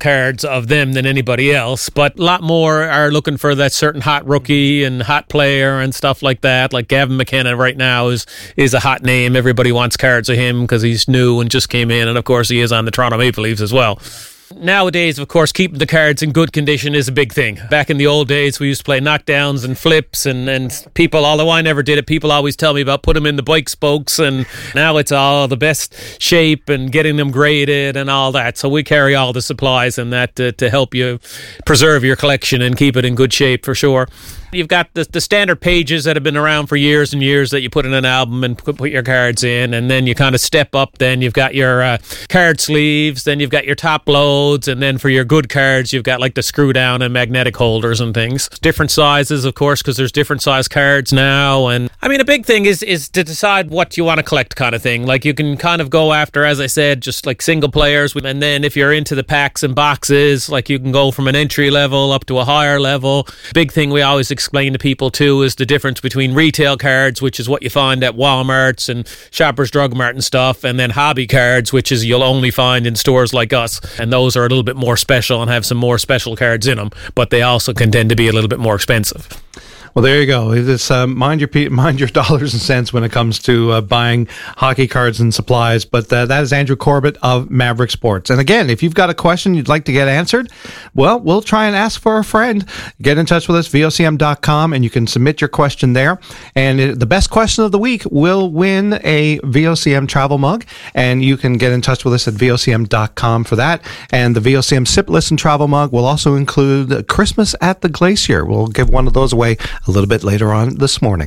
cards of them than anybody else, but a lot more are looking for that certain hot rookie and hot player and stuff like that. Like Gavin McKenna right now is a hot name. Everybody wants cards of him because he's new and just came in, and of course he is on the Toronto Maple Leafs as well. Nowadays, of course, keeping the cards in good condition is a big thing. Back in the old days, we used to play knockdowns and flips, and people, although I never did it, people always tell me about put them in the bike spokes, and now it's all the best shape and getting them graded and all that. So we carry all the supplies and that to help you preserve your collection and keep it in good shape for sure. You've got the standard pages that have been around for years and years that you put in an album and put your cards in, and then you kind of step up. Then you've got your card sleeves, then you've got your top loads, and then for your good cards, you've got like the screw down and magnetic holders and things. Different sizes, of course, because there's different size cards now. And I mean, a big thing is to decide what you want to collect kind of thing. Like you can kind of go after, as I said, just like single players. And then if you're into the packs and boxes, like you can go from an entry level up to a higher level. Big thing we always explain to people too is the difference between retail cards, which is what you find at Walmarts and Shoppers Drug Mart and stuff, and then hobby cards, which is you'll only find in stores like us, and those are a little bit more special and have some more special cards in them, but they also can tend to be a little bit more expensive. Well, there you go. It's mind your dollars and cents when it comes to buying hockey cards and supplies. But that is Andrew Corbett of Maverick Sports. And again, if you've got a question you'd like to get answered, well, we'll try and ask for a friend. Get in touch with us, vocm.com, and you can submit your question there. And the best question of the week will win a VOCM travel mug. And you can get in touch with us at vocm.com for that. And the VOCM Sip Listen travel mug will also include Christmas at the Glacier. We'll give one of those away a little bit later on this morning.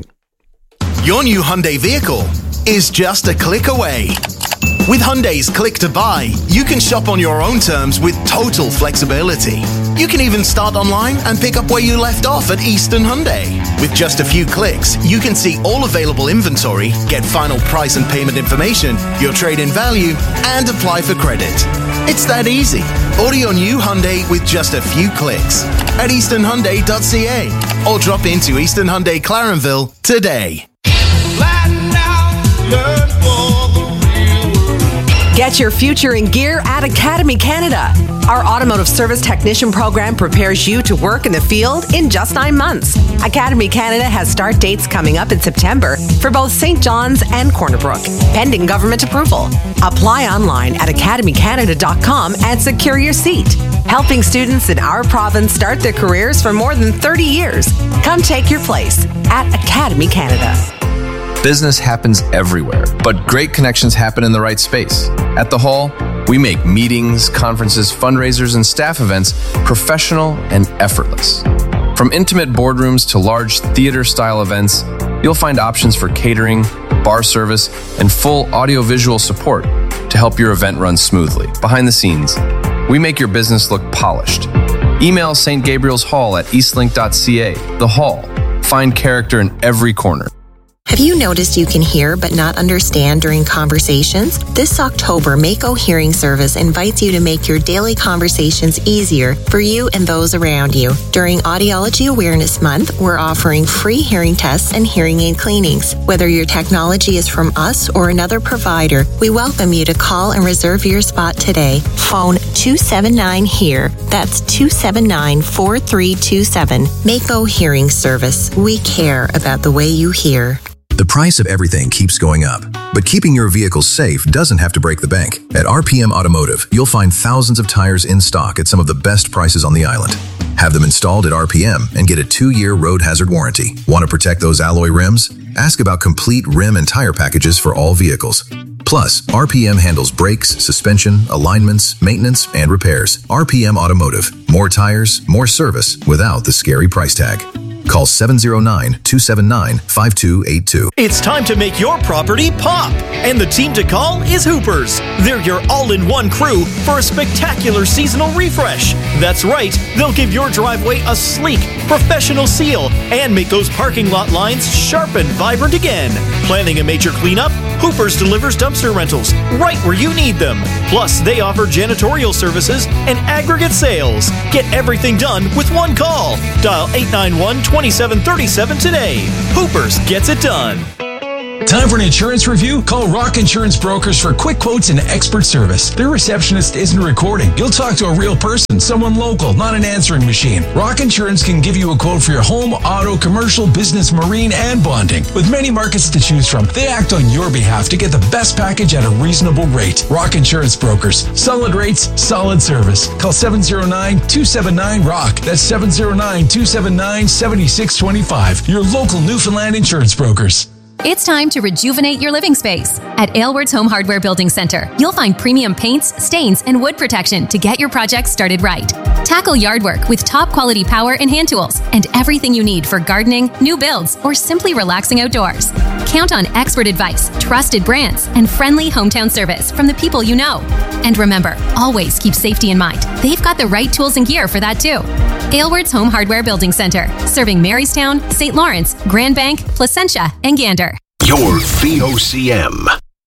Your new Hyundai vehicle is just a click away. With Hyundai's Click to Buy, you can shop on your own terms with total flexibility. You can even start online and pick up where you left off at Eastern Hyundai. With just a few clicks, you can see all available inventory, get final price and payment information, your trade-in value, and apply for credit. It's that easy. Order your new Hyundai with just a few clicks at easternhyundai.ca or drop into Eastern Hyundai Clarenville today. Get your future in gear at Academy Canada. Our automotive service technician program prepares you to work in the field in just 9 months. Academy Canada has start dates coming up in September for both St. John's and Corner Brook, pending government approval. Apply online at academycanada.com and secure your seat. Helping students in our province start their careers for more than 30 years. Come take your place at Academy Canada. Business happens everywhere, but great connections happen in the right space. At the Hall, we make meetings, conferences, fundraisers, and staff events professional and effortless. From intimate boardrooms to large theater-style events, you'll find options for catering, bar service, and full audio-visual support to help your event run smoothly. Behind the scenes, we make your business look polished. Email St. Gabriel's Hall at eastlink.ca. The Hall. Find character in every corner. Have you noticed you can hear but not understand during conversations? This October, Mako Hearing Service invites you to make your daily conversations easier for you and those around you. During Audiology Awareness Month, we're offering free hearing tests and hearing aid cleanings. Whether your technology is from us or another provider, we welcome you to call and reserve your spot today. Phone 279-HEAR. That's 279-4327. Mako Hearing Service. We care about the way you hear. The price of everything keeps going up, but keeping your vehicle safe doesn't have to break the bank. At RPM Automotive, you'll find thousands of tires in stock at some of the best prices on the island. Have them installed at RPM and get a 2-year road hazard warranty. Want to protect those alloy rims? Ask about complete rim and tire packages for all vehicles. Plus, RPM handles brakes, suspension, alignments, maintenance, and repairs. RPM Automotive. More tires, more service without the scary price tag. Call 709-279-5282. It's time to make your property pop. And the team to call is Hoopers. They're your all-in-one crew for a spectacular seasonal refresh. That's right, they'll give your driveway a sleek, professional seal and make those parking lot lines sharp and vibrant again. Planning a major cleanup? Hoopers delivers dumpster rentals right where you need them. Plus, they offer janitorial services and aggregate sales. Get everything done with one call. Dial 891-2737 today. Hoopers gets it done. Time for an insurance review? Call Rock Insurance Brokers for quick quotes and expert service. Their receptionist isn't recording. You'll talk to a real person, someone local, not an answering machine. Rock Insurance can give you a quote for your home, auto, commercial, business, marine, and bonding. With many markets to choose from, they act on your behalf to get the best package at a reasonable rate. Rock Insurance Brokers. Solid rates, solid service. Call 709-279-ROCK. That's 709-279-7625. Your local Newfoundland insurance brokers. It's time to rejuvenate your living space. At Aylward's Home Hardware Building Center, you'll find premium paints, stains, and wood protection to get your project started right. Tackle yard work with top quality power and hand tools and everything you need for gardening, new builds, or simply relaxing outdoors. Count on expert advice, trusted brands, and friendly hometown service from the people you know. And remember, always keep safety in mind. They've got the right tools and gear for that too. Aylward's Home Hardware Building Center, serving Marystown, St. Lawrence, Grand Bank, Placentia, and Gander. Your VOCM.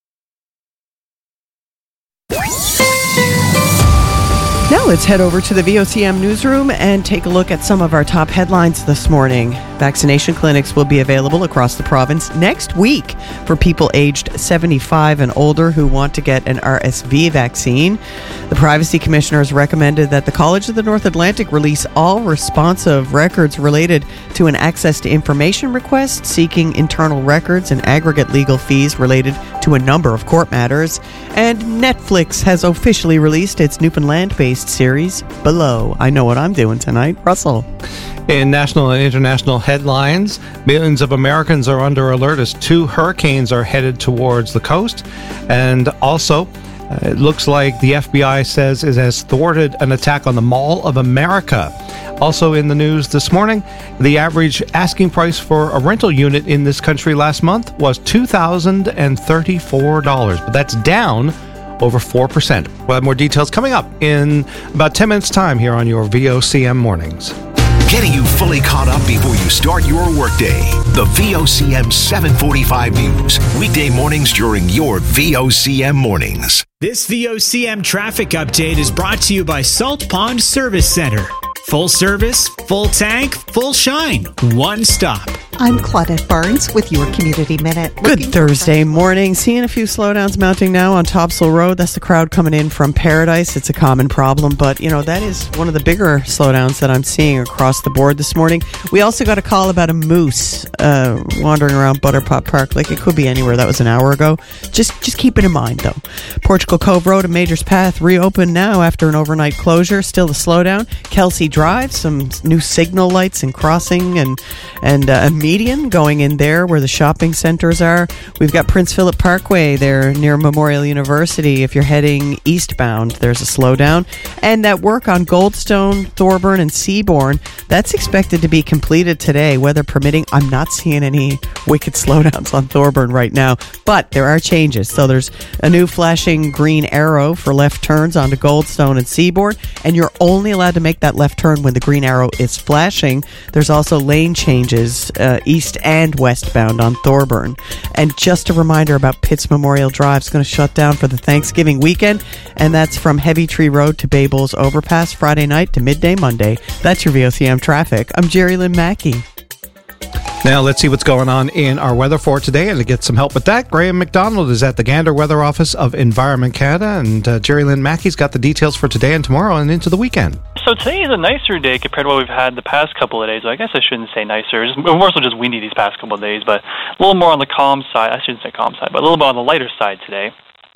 Now let's head over to the VOCM newsroom and take a look at some of our top headlines this morning. Vaccination clinics will be available across the province next week for people aged 75 and older who want to get an RSV vaccine. The Privacy Commissioner has recommended that the College of the North Atlantic release all responsive records related to an access to information request, seeking internal records and aggregate legal fees related to a number of court matters. And Netflix has officially released its Newfoundland-based series, Below. I know what I'm doing tonight. Russell. In national and international headlines, millions of Americans are under alert as 2 hurricanes are headed towards the coast. And also, it looks like the FBI says it has thwarted an attack on the Mall of America. Also in the news this morning, the average asking price for a rental unit in this country last month was $2,034, but that's down over 4%. We'll have more details coming up in about 10 minutes' time here on your VOCM Mornings. Getting you fully caught up before you start your workday. The VOCM 745 News. Weekday mornings during your VOCM Mornings. This VOCM traffic update is brought to you by Salt Pond Service Center. Full service, full tank, full shine. One stop. I'm Claudette Barnes with your Community Minute. Good Thursday morning. Seeing a few slowdowns mounting now on Topsail Road. That's the crowd coming in from Paradise. It's a common problem, but that is one of the bigger slowdowns that I'm seeing across the board this morning. We also got a call about a moose wandering around Butterpot Park. Like it could be anywhere. That was an hour ago. Just keep it in mind, though. Portugal Cove Road and Majors Path reopened now after an overnight closure. Still a slowdown. Kelsey Drive, some new signal lights and crossing and a median going in there where the shopping centers are. We've got Prince Philip Parkway there near Memorial University. If you're heading eastbound, there's a slowdown. And that work on Goldstone, Thorburn, and Seabourn, that's expected to be completed today, weather permitting. I'm not seeing any wicked slowdowns on Thorburn right now, but there are changes. So there's a new flashing green arrow for left turns onto Goldstone and Seabourn, and you're only allowed to make that left turn when the green arrow is flashing. There's also lane changes east and westbound on Thorburn. And just a reminder about Pitts Memorial Drive is going to shut down for the Thanksgiving weekend, and that's from Heavy Tree Road to Bay Bulls Overpass Friday night to midday Monday. That's your VOCM traffic. I'm Jerry Lynn Mackey. Now let's see what's going on in our weather for today, and to get some help with that, Graham McDonald is at the Gander Weather Office of Environment Canada, and Jerry Lynn Mackey's got the details for today and tomorrow and into the weekend. So today is a nicer day compared to what we've had the past couple of days. I guess I shouldn't say nicer. It's more so just windy these past couple of days, but a little more on the calm side. I shouldn't say calm side, but a little bit on the lighter side today.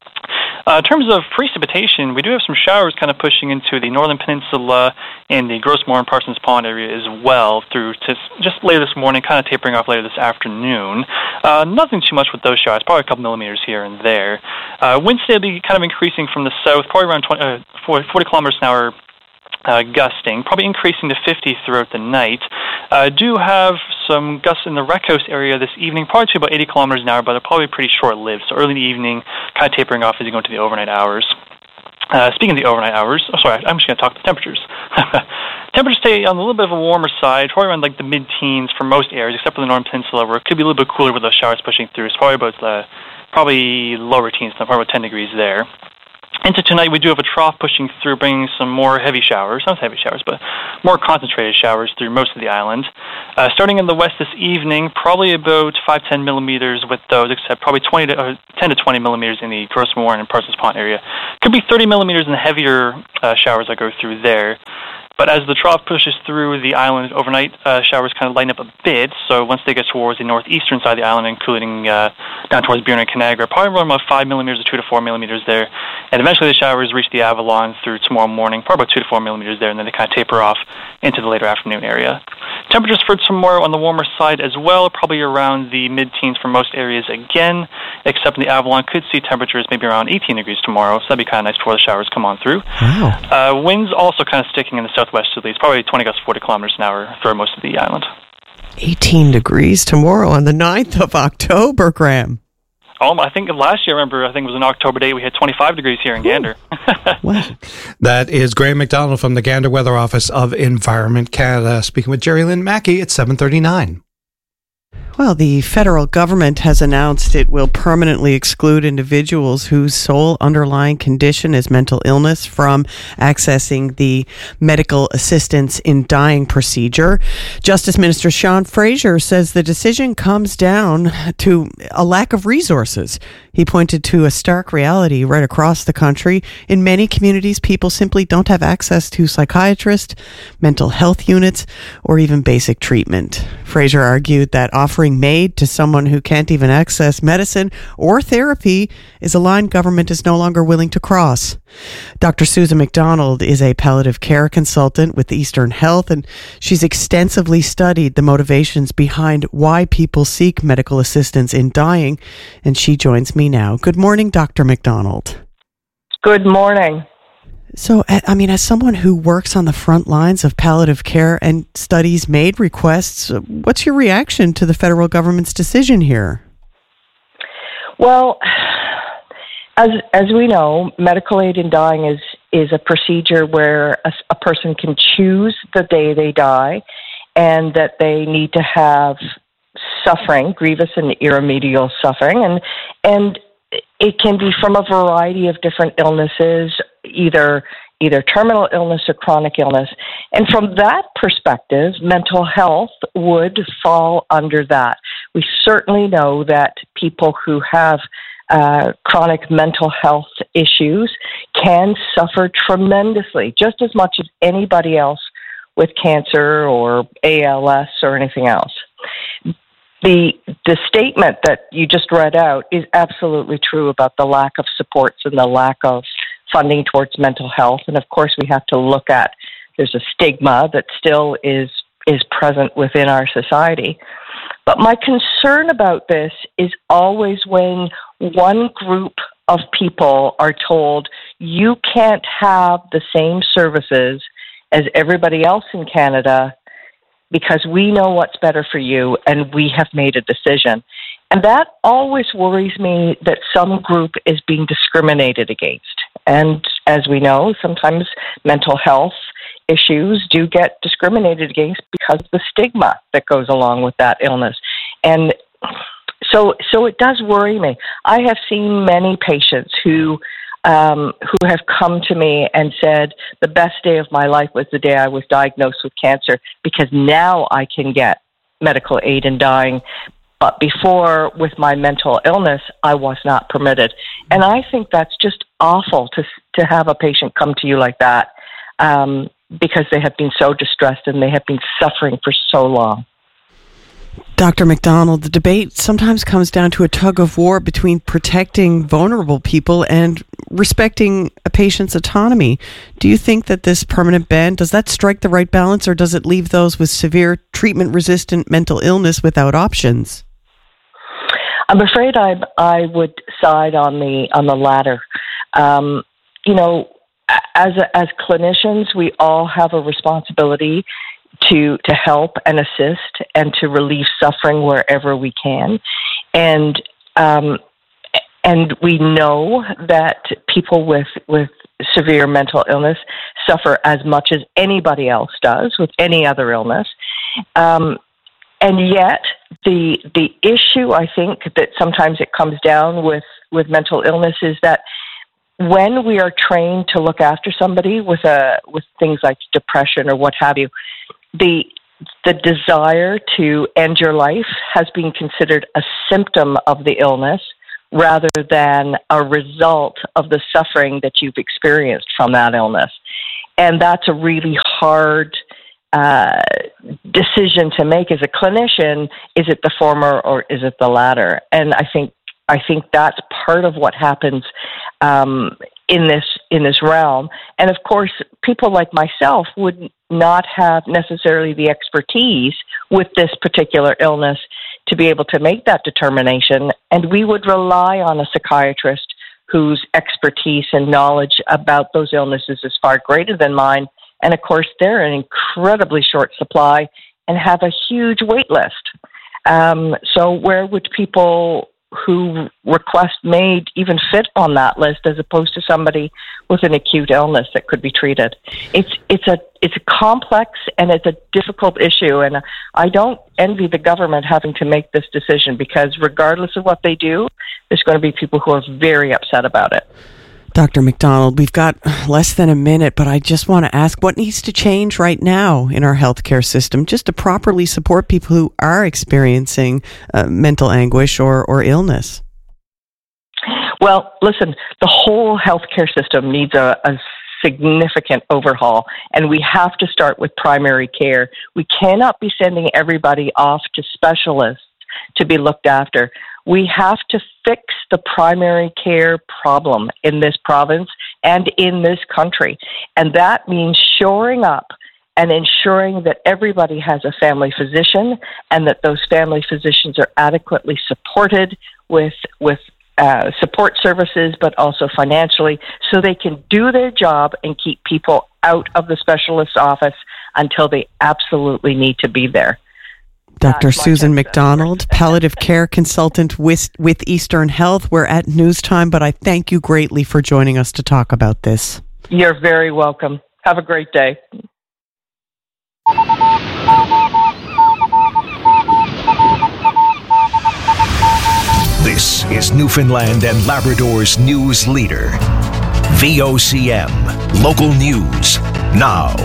In terms of precipitation, we do have some showers kind of pushing into the Northern Peninsula and the Grossmore and Parsons Pond area as well through to just later this morning, kind of tapering off later this afternoon. Nothing too much with those showers, probably a couple millimeters here and there. Wind speed will be kind of increasing from the south, probably around 40 kilometers an hour gusting, probably increasing to 50 throughout the night. Do have some gusts in the Wreck House area this evening, probably to about 80 kilometers an hour, but they're probably pretty short-lived. So early in the evening, kind of tapering off as you go into the overnight hours. Speaking of the overnight hours, I'm just going to talk the temperatures. Temperatures stay on a little bit of a warmer side, probably around like the mid-teens for most areas, except for the Northern Peninsula, where it could be a little bit cooler with those showers pushing through. It's probably about probably lower teens, probably about 10 degrees there. Into tonight, we do have a trough pushing through, bringing some more heavy showers, not heavy showers, but more concentrated showers through most of the island. Starting in the west this evening, probably about 5-10 millimeters with those, except probably 10 to 20 millimeters in the Gross Morin and Parsons Pond area. Could be 30 millimeters in the heavier showers that go through there. But as the trough pushes through the island overnight, showers kind of lighten up a bit. So once they get towards the northeastern side of the island, including down towards Burin and Canagra, probably around about 5 millimeters or 2 to 4 millimeters there. And eventually the showers reach the Avalon through tomorrow morning, probably about 2 to 4 millimeters there, and then they kind of taper off into the later afternoon area. Temperatures for tomorrow on the warmer side as well, probably around the mid-teens for most areas again, except in the Avalon could see temperatures maybe around 18 degrees tomorrow, so that'd be kind of nice before the showers come on through. Wow. Winds also kind of sticking in the southwesterly. It's probably 20 gusts 40 kilometers an hour throughout most of the island. 18 degrees tomorrow on the 9th of October, Graham. I think last year, I think it was an October day, we had 25 degrees here in Gander. That is Graham McDonald from the Gander Weather Office of Environment Canada, speaking with Jerry Lynn Mackey at 7:39. Well, the federal government has announced it will permanently exclude individuals whose sole underlying condition is mental illness from accessing the medical assistance in dying procedure. Justice Minister Sean Fraser says the decision comes down to a lack of resources. He pointed to a stark reality right across the country. In many communities, people simply don't have access to psychiatrists, mental health units, or even basic treatment. Fraser argued that offering MAID to someone who can't even access medicine or therapy is a line government is no longer willing to cross. Dr. Susan McDonald is a palliative care consultant with Eastern Health, and she's extensively studied the motivations behind why people seek medical assistance in dying, and she joins me now. Good morning, Dr. McDonald. Good morning. So, as someone who works on the front lines of palliative care and studies MAID requests, what's your reaction to the federal government's decision here? Well, as we know, medical aid in dying is a procedure where a person can choose the day they die, and that they need to have suffering, grievous and irremediable suffering, and it can be from a variety of different illnesses, either terminal illness or chronic illness. And from that perspective, mental health would fall under that. We certainly know that people who have chronic mental health issues can suffer tremendously, just as much as anybody else with cancer or ALS or anything else. The statement that you just read out is absolutely true about the lack of supports and the lack of funding towards mental health. And of course, we have to look at, there's a stigma that still is present within our society. But my concern about this is always when one group of people are told, you can't have the same services as everybody else in Canada because we know what's better for you and we have made a decision. And that always worries me, that some group is being discriminated against. And as we know, sometimes mental health issues do get discriminated against because of the stigma that goes along with that illness. And so it does worry me. I have seen many patients who have come to me and said, the best day of my life was the day I was diagnosed with cancer, because now I can get medical aid in dying. But before, with my mental illness, I was not permitted. And I think that's just awful to have a patient come to you like that, because they have been so distressed and they have been suffering for so long. Dr. McDonald, the debate sometimes comes down to a tug of war between protecting vulnerable people and respecting a patient's autonomy. Do you think that this permanent ban, does that strike the right balance, or does it leave those with severe treatment-resistant mental illness without options? I'm afraid I would side on the latter. As clinicians, we all have a responsibility to help and assist and to relieve suffering wherever we can. And we know that people with severe mental illness suffer as much as anybody else does with any other illness. And yet, the issue, I think, that sometimes it comes down with mental illness is that when we are trained to look after somebody with things like depression or what have you, the desire to end your life has been considered a symptom of the illness rather than a result of the suffering that you've experienced from that illness. And that's a really hard decision to make as a clinician. Is it the former or is it the latter? And I think that's part of what happens in this realm. And of course, people like myself would not have necessarily the expertise with this particular illness to be able to make that determination. And we would rely on a psychiatrist whose expertise and knowledge about those illnesses is far greater than mine. And of course, they're in incredibly short supply and have a huge wait list. So where would people who request made even fit on that list as opposed to somebody with an acute illness that could be treated? It's a complex and it's a difficult issue, and I don't envy the government having to make this decision, because regardless of what they do, there's going to be people who are very upset about it. Dr. McDonald, we've got less than a minute, but I just want to ask, what needs to change right now in our healthcare system just to properly support people who are experiencing mental anguish or illness? Well, listen, the whole healthcare system needs a significant overhaul, and we have to start with primary care. We cannot be sending everybody off to specialists to be looked after. We have to fix the primary care problem in this province and in this country. And that means shoring up and ensuring that everybody has a family physician and that those family physicians are adequately supported with support services, but also financially, so they can do their job and keep people out of the specialist's office until they absolutely need to be there. Dr. Susan McDonald, palliative care consultant with Eastern Health. We're at news time, but I thank you greatly for joining us to talk about this. You're very welcome. Have a great day. This is Newfoundland and Labrador's news leader. VOCM, local news, now.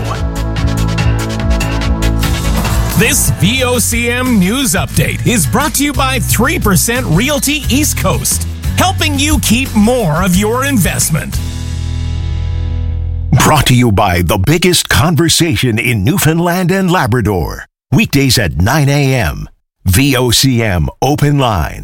This VOCM news update is brought to you by 3% Realty East Coast, helping you keep more of your investment. Brought to you by the biggest conversation in Newfoundland and Labrador. Weekdays at 9 a.m. VOCM Open Line.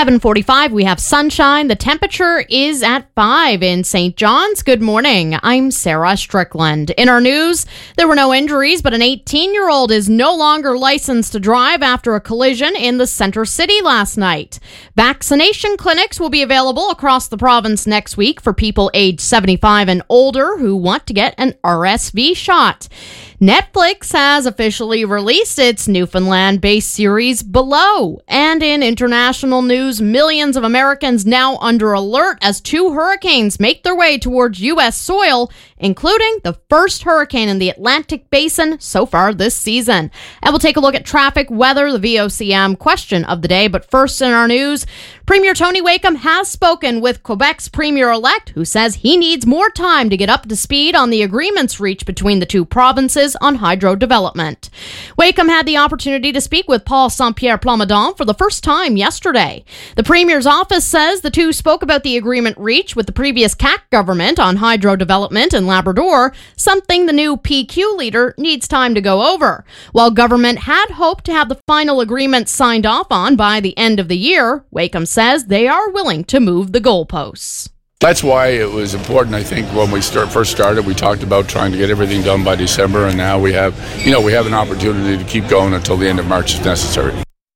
7:45, we have sunshine. The temperature is at 5 in St. John's. Good morning. I'm Sarah Strickland. In our news, there were no injuries, but an 18-year-old is no longer licensed to drive after a collision in the Center City last night. Vaccination clinics will be available across the province next week for people aged 75 and older who want to get an RSV shot. Netflix has officially released its Newfoundland-based series Below. And in international news, millions of Americans now under alert as 2 hurricanes make their way towards U.S. soil, including the first hurricane in the Atlantic Basin so far this season. And we'll take a look at traffic, weather, the VOCM question of the day. But first in our news, Premier Tony Wakeham has spoken with Quebec's Premier-elect, who says he needs more time to get up to speed on the agreements reached between the two provinces on hydro development. Wakeham had the opportunity to speak with Paul Saint-Pierre Plamondon for the first time yesterday. The Premier's office says the two spoke about the agreement reached with the previous CAC government on hydro development in Labrador, something the new PQ leader needs time to go over. While government had hoped to have the final agreement signed off on by the end of the year, Wakeham says they are willing to move the goalposts. That's why it was important. I think when we first started, we talked about trying to get everything done by December, and now we have an opportunity to keep going until the end of March if necessary.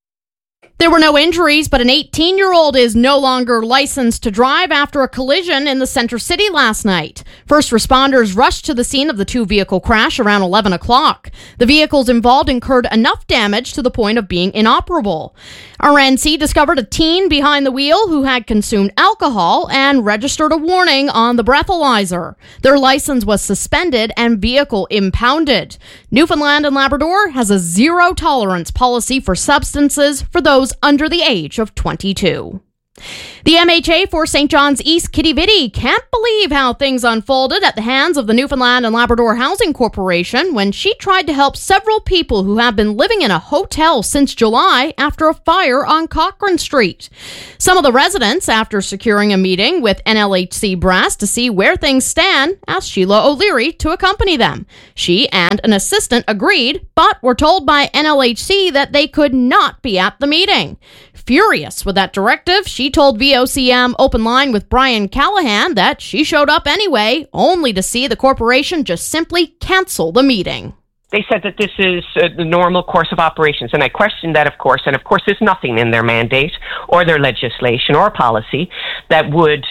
There were no injuries, but an 18-year-old is no longer licensed to drive after a collision in the Center City last night. First responders rushed to the scene of the two-vehicle crash around 11 o'clock. The vehicles involved incurred enough damage to the point of being inoperable. RNC discovered a teen behind the wheel who had consumed alcohol and registered a warning on the breathalyzer. Their license was suspended and vehicle impounded. Newfoundland and Labrador has a zero-tolerance policy for substances for those under the age of 22. The MHA for St. John's East Kitty Vitty can't believe how things unfolded at the hands of the Newfoundland and Labrador Housing Corporation when she tried to help several people who have been living in a hotel since July after a fire on Cochrane Street. Some of the residents, after securing a meeting with NLHC brass to see where things stand, asked Sheila O'Leary to accompany them. She and an assistant agreed, but were told by NLHC that they could not be at the meeting. Furious with that directive, she told VOCM Open Line with Brian Callahan that she showed up anyway, only to see the corporation just simply cancel the meeting. They said that this is the normal course of operations, and I questioned that, of course, and of course there's nothing in their mandate or their legislation or policy that would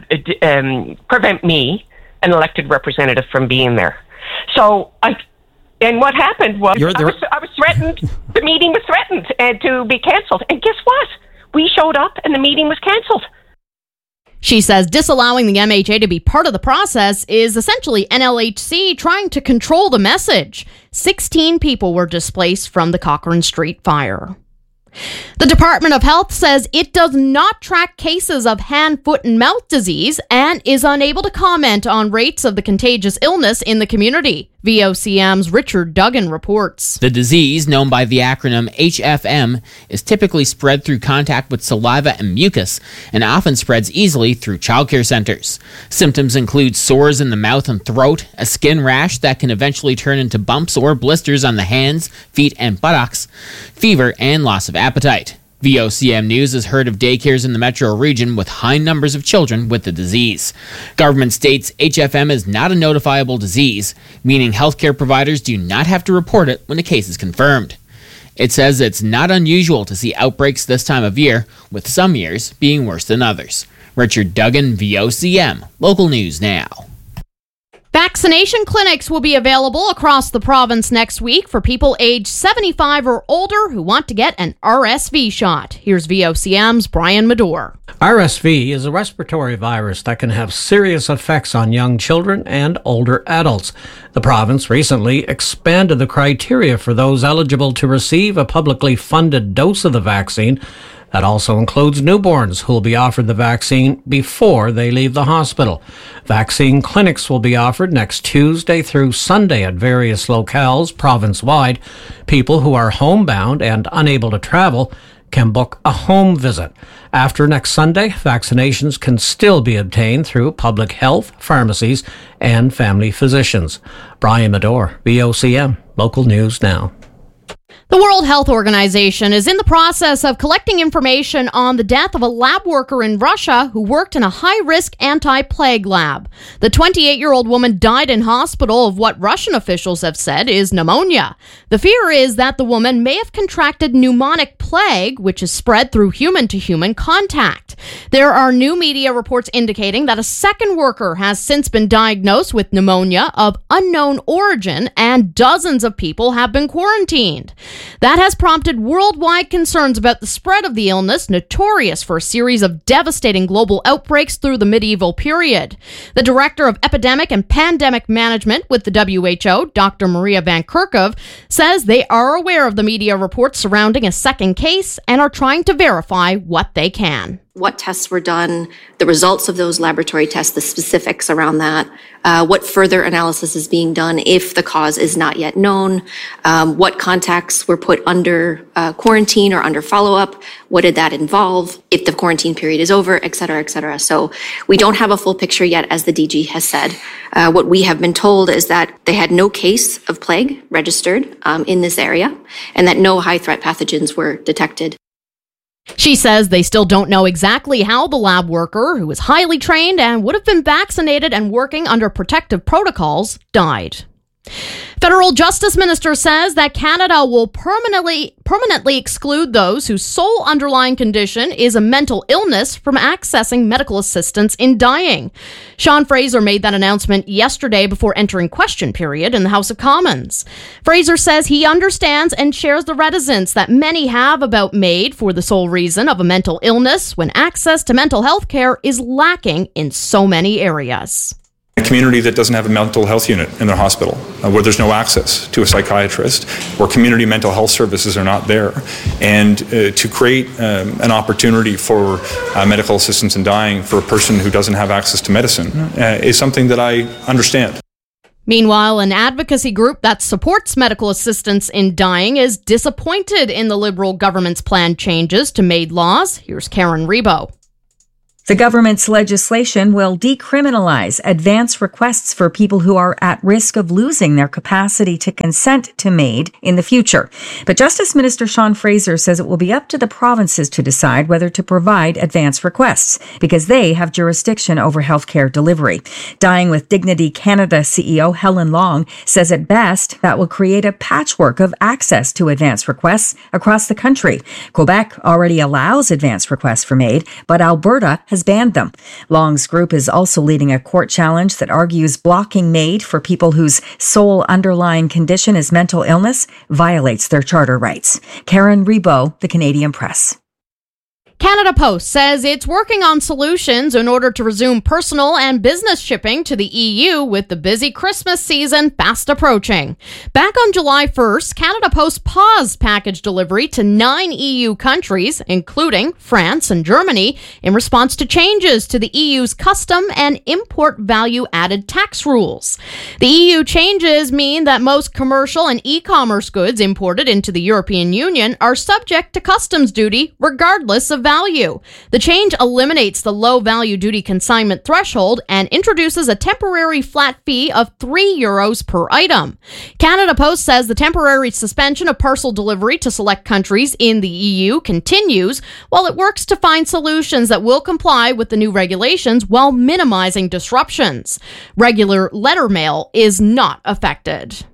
prevent me, an elected representative, from being there. And what happened was I was threatened. The meeting was threatened to be canceled. And guess what? We showed up and the meeting was canceled. She says disallowing the MHA to be part of the process is essentially NLHC trying to control the message. 16 people were displaced from the Cochrane Street fire. The Department of Health says it does not track cases of hand, foot, and mouth disease and is unable to comment on rates of the contagious illness in the community. VOCM's Richard Duggan reports. The disease, known by the acronym HFM, is typically spread through contact with saliva and mucus and often spreads easily through childcare centers. Symptoms include sores in the mouth and throat, a skin rash that can eventually turn into bumps or blisters on the hands, feet, and buttocks, fever, and loss of appetite. VOCM News has heard of daycares in the metro region with high numbers of children with the disease. Government states HFM is not a notifiable disease, meaning healthcare providers do not have to report it when a case is confirmed. It says it's not unusual to see outbreaks this time of year, with some years being worse than others. Richard Duggan, VOCM, Local News Now. Vaccination clinics will be available across the province next week for people aged 75 or older who want to get an RSV shot. Here's VOCM's Brian Medore. RSV is a respiratory virus that can have serious effects on young children and older adults. The province recently expanded the criteria for those eligible to receive a publicly funded dose of the vaccine. That also includes newborns who will be offered the vaccine before they leave the hospital. Vaccine clinics will be offered next Tuesday through Sunday at various locales province-wide. People who are homebound and unable to travel can book a home visit. After next Sunday, vaccinations can still be obtained through public health, pharmacies, and family physicians. Brian Medore, VOCM, Local News Now. The World Health Organization is in the process of collecting information on the death of a lab worker in Russia who worked in a high-risk anti-plague lab. The 28-year-old woman died in hospital of what Russian officials have said is pneumonia. The fear is that the woman may have contracted pneumonic plague, which is spread through human-to-human contact. There are new media reports indicating that a second worker has since been diagnosed with pneumonia of unknown origin, and dozens of people have been quarantined. That has prompted worldwide concerns about the spread of the illness, notorious for a series of devastating global outbreaks through the medieval period. The director of Epidemic and Pandemic Management with the WHO, Dr. Maria Van Kerkhove, says they are aware of the media reports surrounding a second case and are trying to verify what they can. What tests were done, the results of those laboratory tests, the specifics around that, what further analysis is being done if the cause is not yet known, what contacts were put under quarantine or under follow-up, what did that involve, if the quarantine period is over, et cetera, et cetera. So we don't have a full picture yet, as the DG has said. What we have been told is that they had no case of plague registered in this area and that no high-threat pathogens were detected. She says they still don't know exactly how the lab worker, who was highly trained and would have been vaccinated and working under protective protocols, died. Federal Justice Minister says that Canada will permanently exclude those whose sole underlying condition is a mental illness from accessing medical assistance in dying. Sean Fraser made that announcement yesterday before entering question period in the House of Commons. Fraser says he understands and shares the reticence that many have about MAID for the sole reason of a mental illness when access to mental health care is lacking in so many areas. A community that doesn't have a mental health unit in their hospital, where there's no access to a psychiatrist, where community mental health services are not there, and to create an opportunity for medical assistance in dying for a person who doesn't have access to medicine is something that I understand. Meanwhile, an advocacy group that supports medical assistance in dying is disappointed in the Liberal government's planned changes to MAID laws. Here's Karen Rebo. The government's legislation will decriminalize advance requests for people who are at risk of losing their capacity to consent to MAID in the future. But Justice Minister Sean Fraser says it will be up to the provinces to decide whether to provide advance requests because they have jurisdiction over healthcare delivery. Dying with Dignity Canada CEO Helen Long says at best that will create a patchwork of access to advance requests across the country. Quebec already allows advance requests for MAID, but Alberta has banned them. Long's group is also leading a court challenge that argues blocking MAID for people whose sole underlying condition is mental illness violates their charter rights. Karen Rebo, The Canadian Press. Canada Post says it's working on solutions in order to resume personal and business shipping to the EU with the busy Christmas season fast approaching. Back on July 1st, Canada Post paused package delivery to 9 EU countries, including France and Germany, in response to changes to the EU's custom and import value-added tax rules. The EU changes mean that most commercial and e-commerce goods imported into the European Union are subject to customs duty regardless of value. The change eliminates the low value duty consignment threshold and introduces a temporary flat fee of €3 per item. Canada Post says the temporary suspension of parcel delivery to select countries in the EU continues while it works to find solutions that will comply with the new regulations while minimizing disruptions. Regular letter mail is not affected.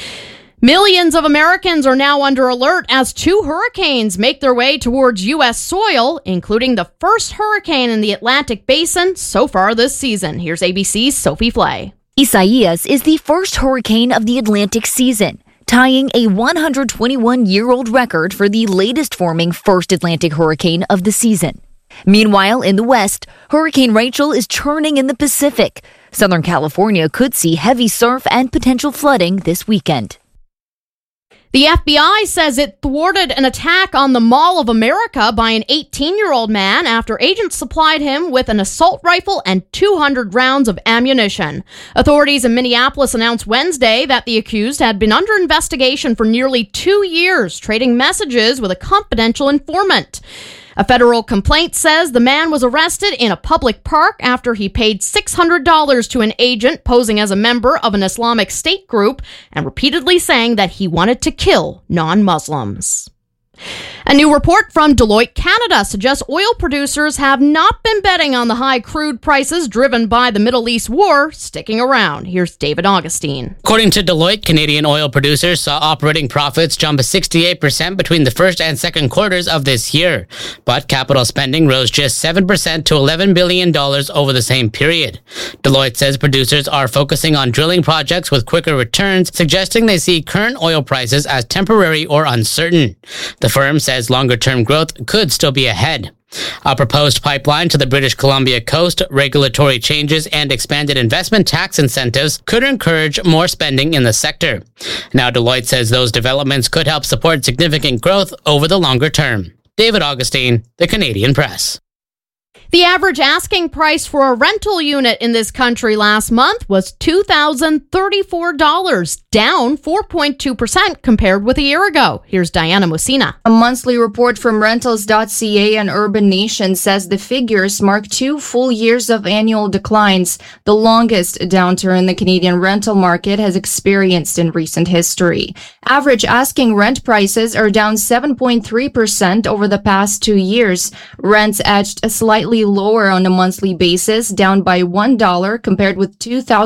Millions of Americans are now under alert as 2 hurricanes make their way towards U.S. soil, including the first hurricane in the Atlantic Basin so far this season. Here's ABC's Sophie Flay. Isaias is the first hurricane of the Atlantic season, tying a 121-year-old record for the latest forming first Atlantic hurricane of the season. Meanwhile, in the West, Hurricane Rachel is churning in the Pacific. Southern California could see heavy surf and potential flooding this weekend. The FBI says it thwarted an attack on the Mall of America by an 18-year-old man after agents supplied him with an assault rifle and 200 rounds of ammunition. Authorities in Minneapolis announced Wednesday that the accused had been under investigation for nearly 2 years, trading messages with a confidential informant. A federal complaint says the man was arrested in a public park after he paid $600 to an agent posing as a member of an Islamic State group and repeatedly saying that he wanted to kill non-Muslims. A new report from Deloitte Canada suggests oil producers have not been betting on the high crude prices driven by the Middle East war sticking around. Here's David Augustine. According to Deloitte, Canadian oil producers saw operating profits jump 68% between the first and second quarters of this year. But capital spending rose just 7% to $11 billion over the same period. Deloitte says producers are focusing on drilling projects with quicker returns, suggesting they see current oil prices as temporary or uncertain. The firm says longer-term growth could still be ahead. A proposed pipeline to the British Columbia coast, regulatory changes, and expanded investment tax incentives could encourage more spending in the sector. Now, Deloitte says those developments could help support significant growth over the longer term. David Augustine, The Canadian Press. The average asking price for a rental unit in this country last month was $2,034, down 4.2% compared with a year ago. Here's Diana Musina. A monthly report from Rentals.ca and Urban Nation says the figures mark 2 full years of annual declines, the longest downturn the Canadian rental market has experienced in recent history. Average asking rent prices are down 7.3% over the past 2 years. Rents edged slightly lower on a monthly basis, down by $1 compared with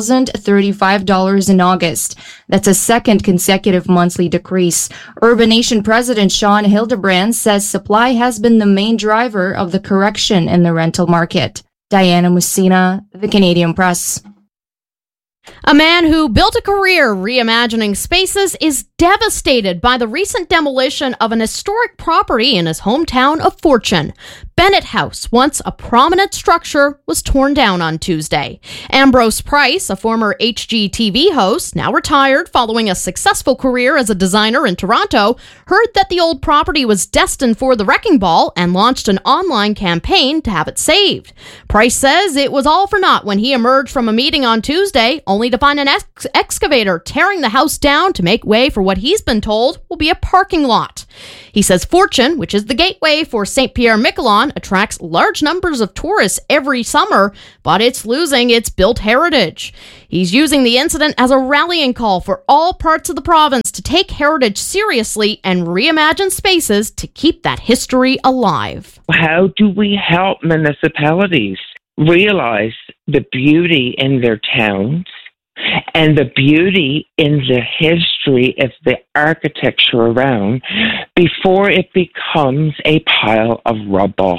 $2,035 in August. That's a second consecutive monthly decrease. Urban Nation President Sean Hildebrand says supply has been the main driver of the correction in the rental market. Diana Musina, The Canadian Press. A man who built a career reimagining spaces is devastated by the recent demolition of an historic property in his hometown of Fortune. Bennett House, once a prominent structure, was torn down on Tuesday. Ambrose Price, a former HGTV host, now retired following a successful career as a designer in Toronto, heard that the old property was destined for the wrecking ball and launched an online campaign to have it saved. Price says it was all for naught when he emerged from a meeting on Tuesday, only to find an excavator tearing the house down to make way for what he's been told will be a parking lot. He says Fortune, which is the gateway for St. Pierre-Miquelon, attracts large numbers of tourists every summer, but it's losing its built heritage. He's using the incident as a rallying call for all parts of the province to take heritage seriously and reimagine spaces to keep that history alive. How do we help municipalities realize the beauty in their towns and the beauty in the history of the architecture around before it becomes a pile of rubble?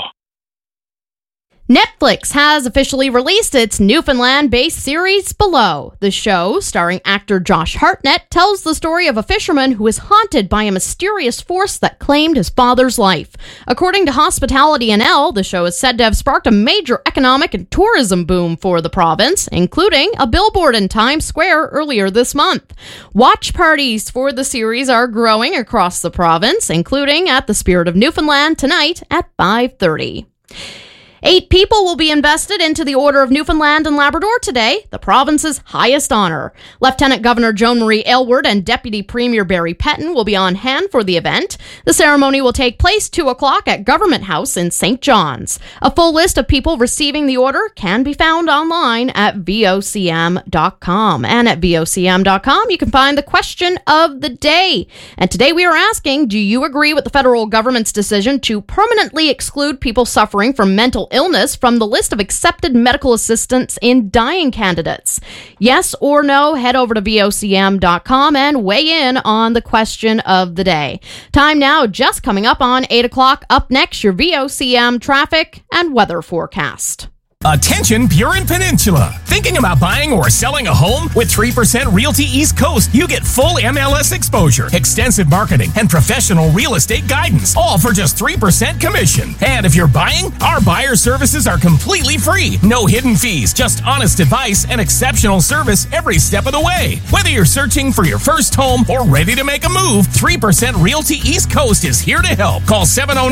Netflix has officially released its Newfoundland-based series Below. The show, starring actor Josh Hartnett, tells the story of a fisherman who is haunted by a mysterious force that claimed his father's life. According to Hospitality NL, the show is said to have sparked a major economic and tourism boom for the province, including a billboard in Times Square earlier this month. Watch parties for the series are growing across the province, including at the Spirit of Newfoundland tonight at 5:30. 8 people will be invested into the Order of Newfoundland and Labrador today, the province's highest honor. Lieutenant Governor Joan Marie Aylward and Deputy Premier Barry Petton will be on hand for the event. The ceremony will take place 2 o'clock at Government House in St. John's. A full list of people receiving the order can be found online at vocm.com. And at vocm.com, you can find the question of the day. And today we are asking, do you agree with the federal government's decision to permanently exclude people suffering from mental illness from the list of accepted medical assistance in dying candidates? Yes or no, head over to vocm.com and weigh in on the question of the day. Time now, just coming up on 8 o'clock. Up next, your VOCM traffic and weather forecast. Attention, Burin Peninsula. Thinking about buying or selling a home? With 3% Realty East Coast, you get full MLS exposure, extensive marketing, and professional real estate guidance, all for just 3% commission. And if you're buying, our buyer services are completely free. No hidden fees, just honest advice and exceptional service every step of the way. Whether you're searching for your first home or ready to make a move, 3% Realty East Coast is here to help. Call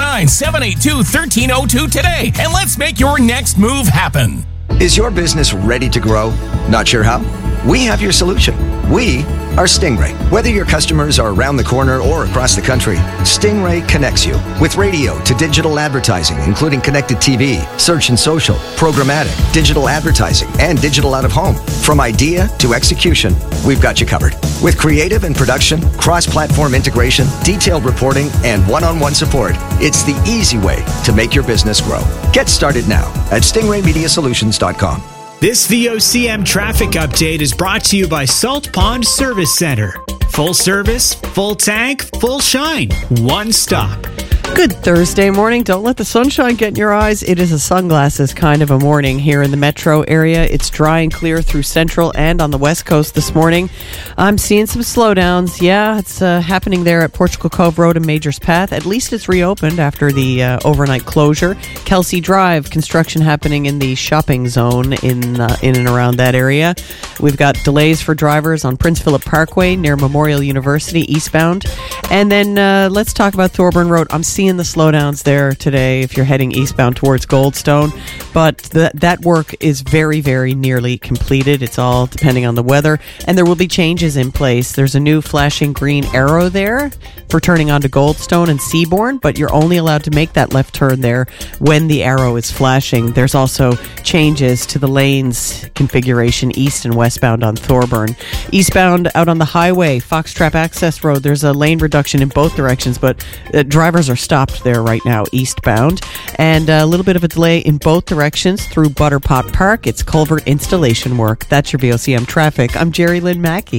709-782-1302 today, and let's make your next move happen. Is your business ready to grow? Not sure how? We have your solution. We are Stingray. Whether your customers are around the corner or across the country, Stingray connects you with radio to digital advertising, including connected TV, search and social, programmatic, digital advertising, and digital out of home. From idea to execution, we've got you covered. With creative and production, cross-platform integration, detailed reporting, and one-on-one support, it's the easy way to make your business grow. Get started now at stingraymediasolutions.com. This VOCM traffic update is brought to you by Salt Pond Service Center. Full service, full tank, full shine. One stop. Good Thursday morning. Don't let the sunshine get in your eyes. It is a sunglasses kind of a morning here in the metro area. It's dry and clear through central and on the west coast this morning. I'm seeing some slowdowns. Yeah, it's happening there at Portugal Cove Road and Majors Path. At least it's reopened after the overnight closure. Kelsey Drive, construction happening in the shopping zone in and around that area. We've got delays for drivers on Prince Philip Parkway near Memorial University eastbound. And then let's talk about Thorburn Road. I'm seeing the slowdowns there today if you're heading eastbound towards Goldstone, but that work is very, very nearly completed. It's all depending on the weather, and there will be changes in place. There's a new flashing green arrow there for turning onto Goldstone and Seabourn, but you're only allowed to make that left turn there when the arrow is flashing. There's also changes to the lanes configuration east and westbound on Thorburn. Eastbound out on the highway, Foxtrap Access Road, there's a lane reduction in both directions, but drivers are stopped there right now eastbound, and a little bit of a delay in both directions through Butterpot Park. It's culvert installation work. That's your VOCM traffic. I'm Jerry Lynn Mackey.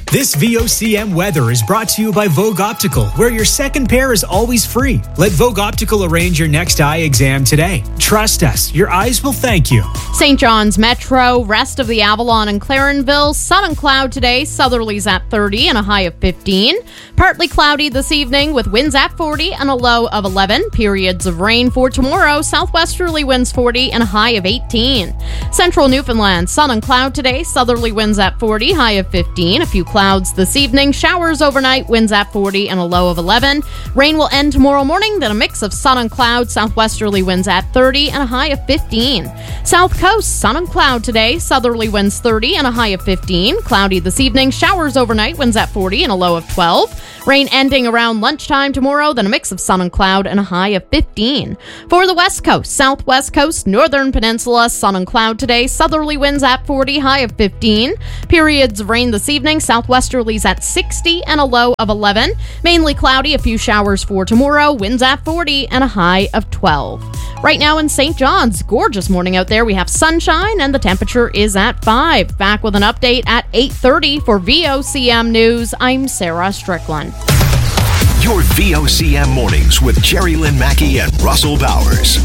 This VOCM weather is brought to you by Vogue Optical, where your second pair is always free. Let Vogue Optical arrange your next eye exam today. Trust us, your eyes will thank you. St. John's Metro, rest of the Avalon and Clarenville, sun and cloud today, southerlies at 30 and a high of 15. Partly cloudy this evening with winds at 40 and a low of 11. Periods of rain for tomorrow, southwesterly winds 40 and a high of 18. Central Newfoundland, sun and cloud today, southerly winds at 40, high of 15. A few clouds this evening, showers overnight, winds at 40 and a low of 11. Rain will end tomorrow morning, then a mix of sun and cloud, southwesterly winds at 30 and a high of 15. South Coast, sun and cloud today, southerly winds 30 and a high of 15. Cloudy this evening, showers overnight, winds at 40 and a low of 12. Rain ending around lunchtime tomorrow, then a mix of sun and cloud and a high of 15. For the West Coast, Southwest Coast, Northern Peninsula, sun and cloud today, southerly winds at 40, high of 15. Periods of rain this evening, southwesterlies at 60 and a low of 11. Mainly cloudy, a few showers for tomorrow, winds at 40 and a high of 12. Right now in St. John's, gorgeous morning out there. We have sunshine and the temperature is at 5. Back with an update at 8:30 for VOCM News. I'm Sarah Strickland. Your VOCM mornings with Jerry Lynn Mackey and Russell Bowers.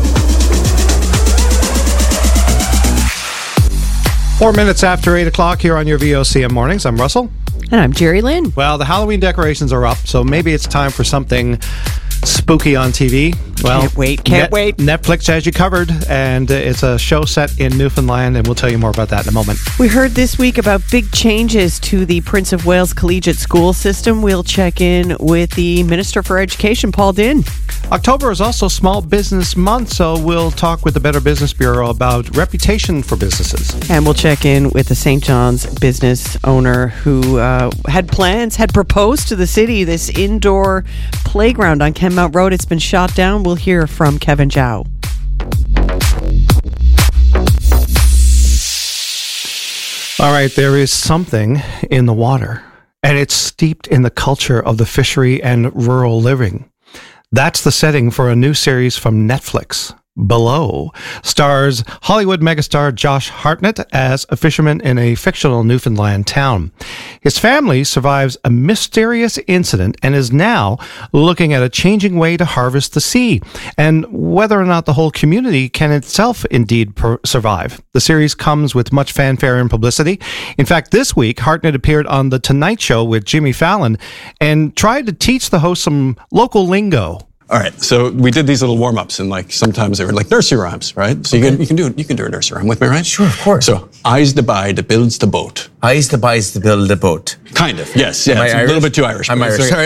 4 minutes after 8 o'clock here on your VOCM mornings. I'm Russell. And I'm Jerry Lynn. Well, the Halloween decorations are up, so maybe it's time for something spooky on TV. Well, can't wait. Netflix has you covered, and it's a show set in Newfoundland, and we'll tell you more about that in a moment. We heard this week about big changes to the Prince of Wales Collegiate School System. We'll check in with the Minister for Education, Paul Dinn. October is also Small Business Month, so we'll talk with the Better Business Bureau about reputation for businesses. And we'll check in with the St. John's business owner who had proposed to the city this indoor playground on Kenmount Road. It's been shot down. We'll hear from Kevin Zhao. All right, there is something in the water, and it's steeped in the culture of the fishery and rural living. That's the setting for a new series from Netflix. Below stars Hollywood megastar Josh Hartnett as a fisherman in a fictional Newfoundland town. His family survives a mysterious incident and is now looking at a changing way to harvest the sea and whether or not the whole community can itself indeed survive. The series comes with much fanfare and publicity. In fact, this week, Hartnett appeared on The Tonight Show with Jimmy Fallon and tried to teach the host some local lingo. All right, so we did these little warm-ups, and sometimes they were like nursery rhymes, right? So you can do a nursery rhyme with me, right? Sure, of course. So eyes to buy to builds the boat. Eyes to buys to build the boat. Kind of, yes. Yeah, Am I it's Irish? a little bit too Irish. I'm Irish. Sorry.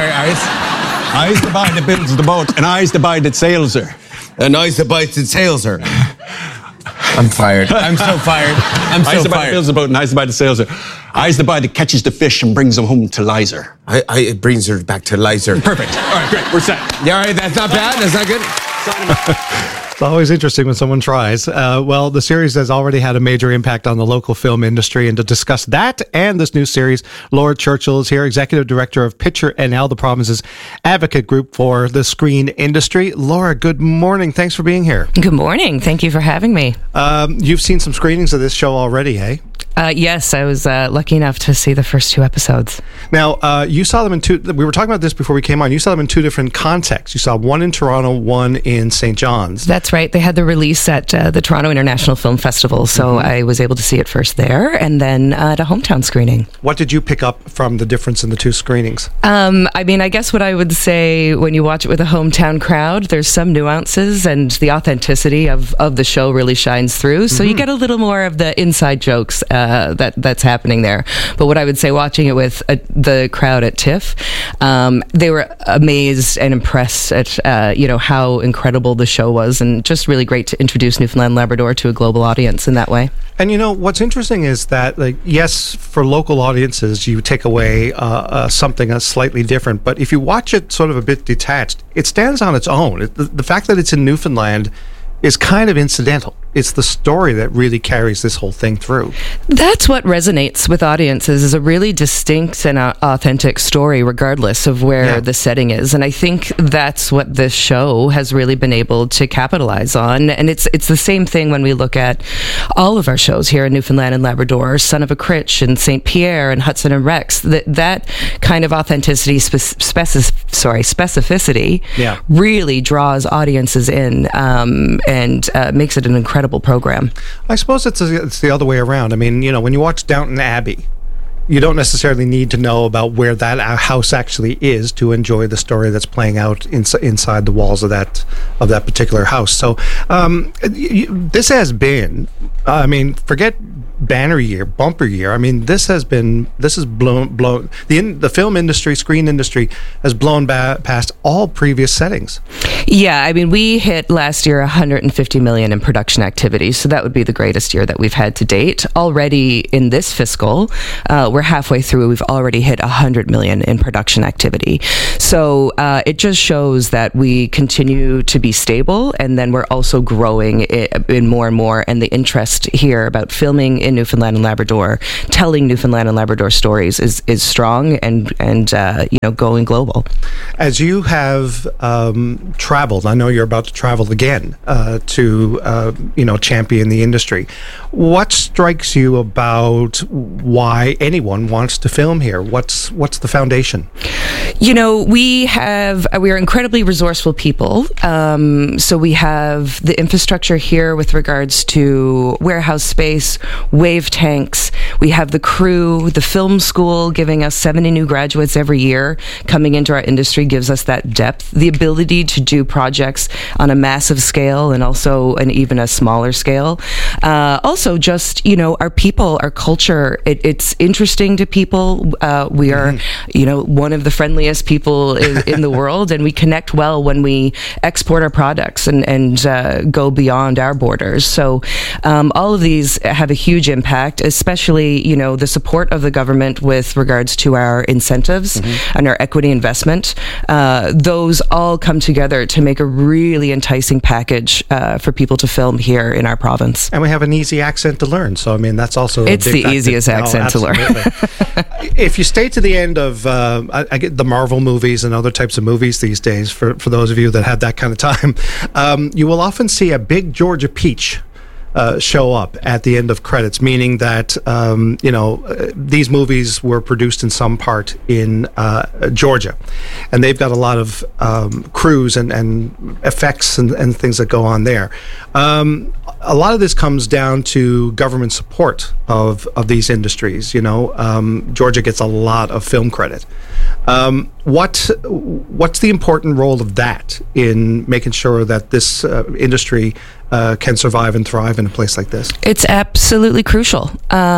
Eyes to buy to builds the boat, and eyes to buy that sails her. And eyes to buy to sails her. I'm fired. I'm so fired. Eyes to buy that builds the boat, and eyes to buy that sails her. Eyes to buy that catches the fish and brings them home to Lizer. It brings her back to Lizer. Perfect. All right, great. We're set. Yeah, all right, that's not bad. That's not good. It's always interesting when someone tries. Well, the series has already had a major impact on the local film industry, and to discuss that and this new series, Laura Churchill is here, Executive Director of Picture NL, the province's advocate group for the screen industry. Laura, good morning. Thanks for being here. Good morning. Thank you for having me. You've seen some screenings of this show already, hey? Yes, I was lucky enough to see the first 2 episodes. Now, you saw them in two. We were talking about this before we came on. You saw them in 2 different contexts. You saw one in Toronto, one in St. John's. That's right. They had the release at the Toronto International Film Festival, so I was able to see it first there, and then at a hometown screening. What did you pick up from the difference in the 2 screenings? I mean, I guess what I would say when you watch it with a hometown crowd, there's some nuances, and the authenticity of the show really shines through. So you get a little more of the inside jokes that's happening there. But what I would say, watching it with the crowd at TIFF, they were amazed and impressed at how incredible the show was, and just really great to introduce Newfoundland Labrador to a global audience in that way. And what's interesting is that, yes, for local audiences, you take away something slightly different, but if you watch it sort of a bit detached, it stands on its own. The fact that it's in Newfoundland is kind of incidental. it's the story that really carries this whole thing through. That's what resonates with audiences, is a really distinct and authentic story, regardless of where the setting is. And I think that's what this show has really been able to capitalize on. And it's the same thing when we look at all of our shows here in Newfoundland and Labrador, Son of a Critch and St. Pierre and Hudson and Rex. That kind of authenticity, specificity, really draws audiences in and makes it an incredible program. I suppose it's the other way around. I mean, when you watch Downton Abbey, you don't necessarily need to know about where that house actually is to enjoy the story that's playing out inside the walls of that particular house. So this has been, forget banner year, bumper year. I mean, this has blown. The film industry, screen industry, has blown past all previous settings. Yeah, I mean, we hit last year 150 million in production activity, so that would be the greatest year that we've had to date. Already in this fiscal, we're halfway through. We've already hit 100 million in production activity. So it just shows that we continue to be stable, and then we're also growing in more and more. And the interest here about filming in Newfoundland and Labrador, telling Newfoundland and Labrador stories is strong and going global. As you have traveled, I know you're about to travel again to champion the industry. What strikes you about why anyone wants to film here? What's the foundation? We are incredibly resourceful people. So we have the infrastructure here with regards to warehouse space, wave tanks. We have the crew, the film school giving us 70 new graduates every year coming into our industry gives us that depth, the ability to do projects on a massive scale and also even a smaller scale. Also just, our people, our culture, it's interesting to people. We are, one of the friendliest people in the world, and we connect well when we export our products and go beyond our borders. So all of these have a huge impact, especially, the support of the government with regards to our incentives and our equity investment. Those all come together to make a really enticing package for people to film here in our province. And we have an easy accent to learn. So, that's also it's the easiest accent to learn. If you stay to the end of I get the Marvel movies and other types of movies these days, for those of you that have that kind of time, you will often see a big Georgia peach show up at the end of credits, meaning that these movies were produced in some part in Georgia, and they've got a lot of crews and effects and things that go on there. A lot of this comes down to government support of these industries. Georgia gets a lot of film credit. What's the important role of that in making sure that this industry can survive and thrive in a place like this? It's absolutely crucial.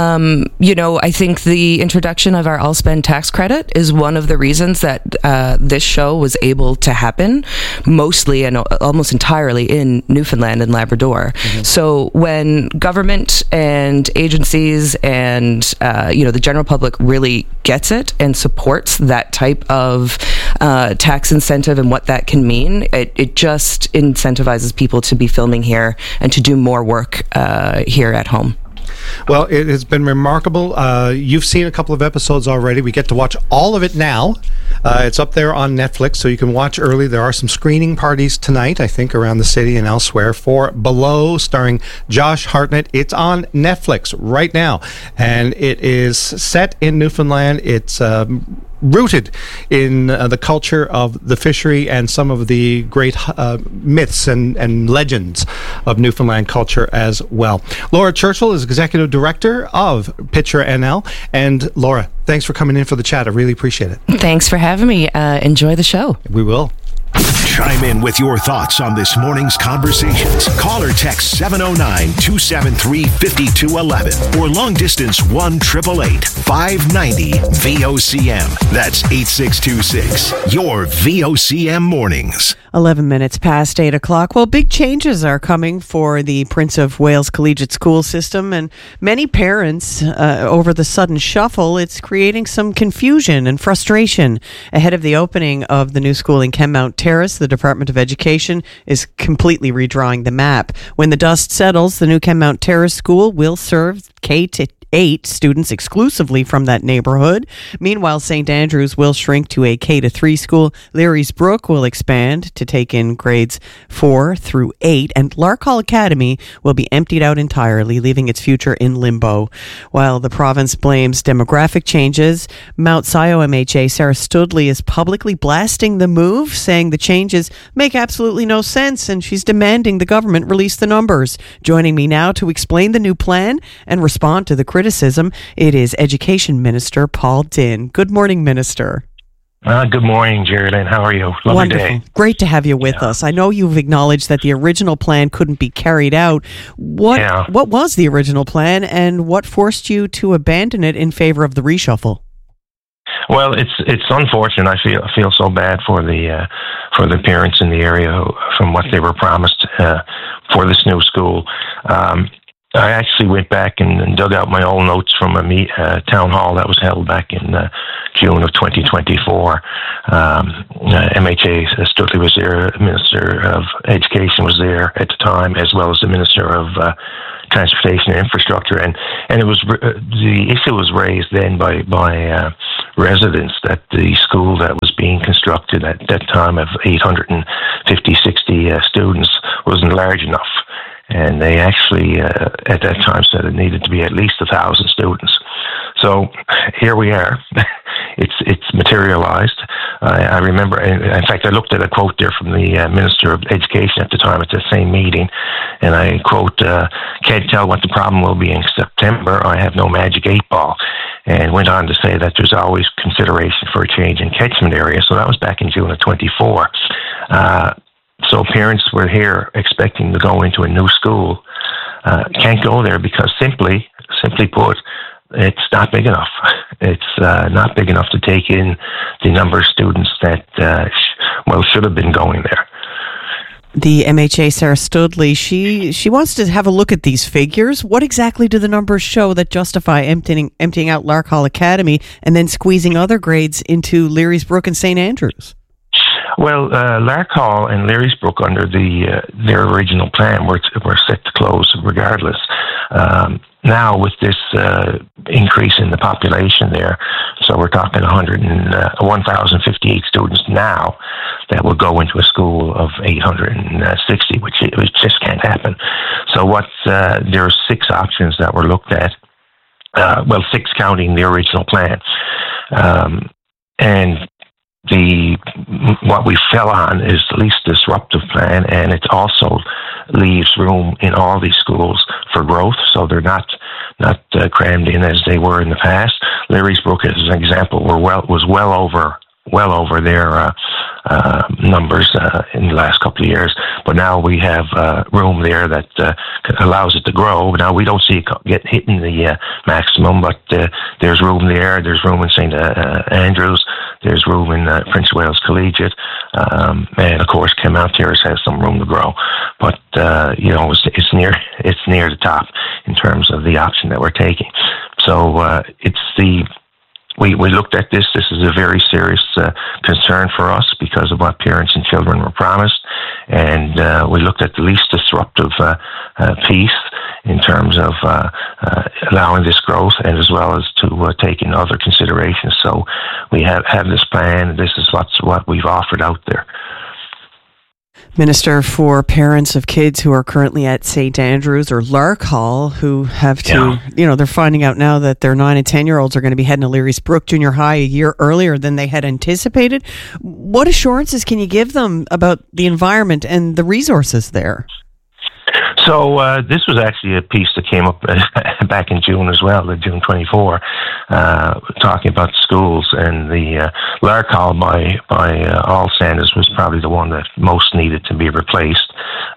I think the introduction of our all-spend tax credit is one of the reasons that this show was able to happen, mostly and almost entirely in Newfoundland and Labrador. So when government and agencies and the general public really gets it and supports that type of tax incentive and what that can mean, it just incentivizes people to be filming here and to do more work here at home. Well, it has been remarkable. You've seen a couple of episodes already. We get to watch all of it now. It's up there on Netflix, so you can watch early. There are some screening parties tonight, I think, around the city and elsewhere for Below, starring Josh Hartnett. It's on Netflix right now, and it is set in Newfoundland. It's rooted in the culture of the fishery and some of the great myths and legends of Newfoundland culture as well. Laura Churchill is Executive Director of Picture NL. And Laura, thanks for coming in for the chat. I really appreciate it. Thanks for having me. Enjoy the show. We will. Chime in with your thoughts on this morning's conversations. Call or text 709-273-5211 or long distance 1-888-590 VOCM. That's 8626. Your VOCM mornings. 11 minutes past 8 o'clock. Well, big changes are coming for the Prince of Wales Collegiate School System, and many parents, over the sudden shuffle, it's creating some confusion and frustration ahead of the opening of the new school in Kenmount Terrace. The Department of Education is completely redrawing the map. When the dust settles, the new Kenmount Terrace School will serve K-8 students exclusively from that neighborhood. Meanwhile, St. Andrews will shrink to a K-3 school. Leary's Brook will expand to take in grades 4 through 8, and Lark Hall Academy will be emptied out entirely, leaving its future in limbo. While the province blames demographic changes, Mount Sion MHA Sarah Studley is publicly blasting the move, saying the changes make absolutely no sense, and she's demanding the government release the numbers. Joining me now to explain the new plan and respond to the criticism, it is Education Minister Paul Dinn. Good morning, Minister. Good morning, Geraldine. How are you? Lovely Wonderful. Day. Great to have you with us. I know you've acknowledged that the original plan couldn't be carried out. What was the original plan, and what forced you to abandon it in favor of the reshuffle? Well, it's unfortunate. I feel so bad for the parents in the area from what they were promised for this new school. I actually went back and dug out my old notes from a town hall that was held back in June of 2024. MHA Studley was there, Minister of Education was there at the time, as well as the Minister of Transportation and Infrastructure, and it was the issue was raised then by residents that the school that was being constructed at that time of 850-60 students wasn't large enough. And they actually, at that time, said it needed to be at least 1,000 students. So here we are. It's materialized. I remember, in fact, I looked at a quote there from the Minister of Education at the time at the same meeting, and I quote, "Can't tell what the problem will be in September. I have no magic 8-ball." And went on to say that there's always consideration for a change in catchment area. So that was back in June of 24. So parents were here expecting to go into a new school, can't go there because simply put, it's not big enough. It's not big enough to take in the number of students that should have been going there. The MHA Sarah Studley, she wants to have a look at these figures. What exactly do the numbers show that justify emptying out Lark Hall Academy and then squeezing other grades into Leary's Brook and St. Andrews? Well, Lark Hall and Leary's Brook, under their original plan, were set to close regardless. Now, with this increase in the population there, so we're talking 1,058 students now that will go into a school of 860, which just can't happen. So there are 6 options that were looked at, 6 counting the original plan. And what we fell on is the least disruptive plan, and it also leaves room in all these schools for growth, so they're not crammed in as they were in the past. Leary's Brook, as an example, was well over their numbers in the last couple of years, but now we have room there that allows it to grow. Now we don't see it get hitting the maximum, but there's room there. There's room in St. Andrews. There's room in Prince of Wales Collegiate, and of course, Kenmount Terrace has some room to grow. But it's near the top in terms of the option that we're taking. So we looked at this. This is a very serious concern for us because of what parents and children were promised, and we looked at the least disruptive piece in terms of allowing this growth, and as well as to take in other considerations. So we have this plan. This is what we've offered out there. Minister, for parents of kids who are currently at St. Andrews or Lark Hall who have to, they're finding out now that their 9 and 10-year-olds are going to be heading to Leary's Brook Junior High a year earlier than they had anticipated. What assurances can you give them about the environment and the resources there? So this was actually a piece that came up back in June as well, June 24, talking about schools, and the Lark Hall by all standards was probably the one that most needed to be replaced.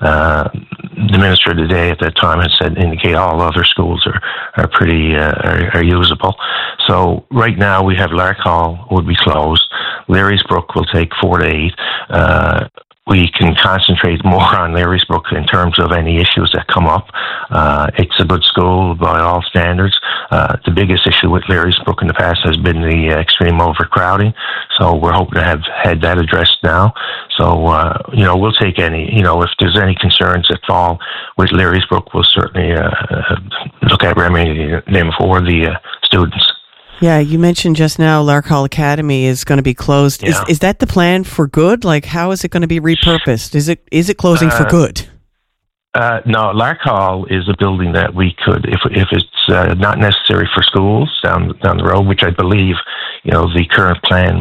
The minister of the day at that time had said indicate all other schools are pretty are usable. So right now we have Lark Hall would be closed. Leary's Brook will take 4 to 8. We can concentrate more on Leary's Brook in terms of any issues that come up. It's a good school by all standards. The biggest issue with Leary's Brook in the past has been the extreme overcrowding. So we're hoping to have had that addressed now. So, we'll take any, if there's any concerns that fall with Larry's Brook, we'll certainly look at remedying them for the students. Yeah, you mentioned just now Lark Hall Academy is going to be closed. Yeah. Is that the plan for good? Like, how is it going to be repurposed? Is it closing for good? No, Lark Hall is a building that we could, if it's not necessary for schools down the road, which I believe, the current plan